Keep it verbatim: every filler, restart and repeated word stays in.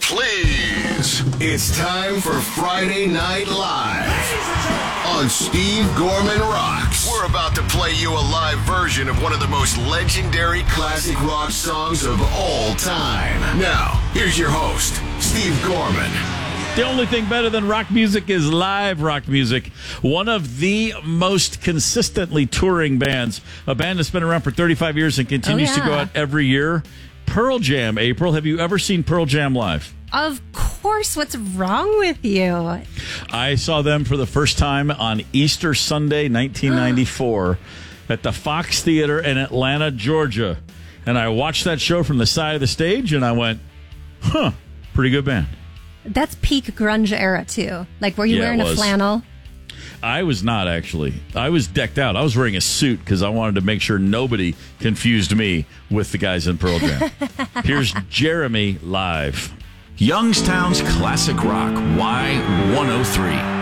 Please. It's time for Friday Night Live on Steve Gorman Rocks. We're about to play you a live version of one of the most legendary classic rock songs of all time. Now, here's your host, Steve Gorman. The only thing better than rock music is live rock music. One of the most consistently touring bands, a band that's been around for thirty-five years and continues Oh, yeah. to go out every year. Pearl Jam, April. Have you ever seen Pearl Jam live? Of course. What's wrong with you? I saw them for the first time on Easter Sunday, nineteen ninety-four, at the Fox Theater in Atlanta, Georgia. And I watched that show from the side of the stage, and I went, huh, pretty good band. That's peak grunge era, too. Like, were you Yeah, wearing it a was. flannel? I was not, actually. I was decked out. I was wearing a suit because I wanted to make sure nobody confused me with the guys in Pearl Jam. Here's Jeremy live. Youngstown's Classic Rock, Y one oh three.